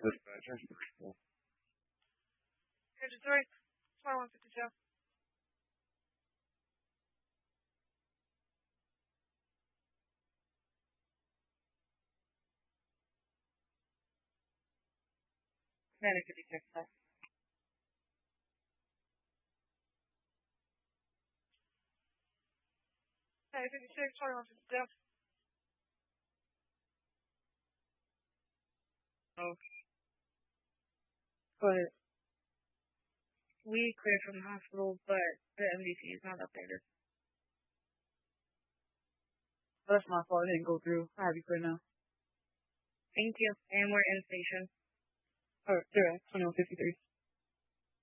Dispatcher. Engine 3, 2152. Medic 56, sir. Hey, 56, 2152. Okay. Go ahead. We cleared from the hospital, but the MDT is not updated. That's my fault. It didn't go through. I have you clear now. Thank you. And we're in station. Or, 2153.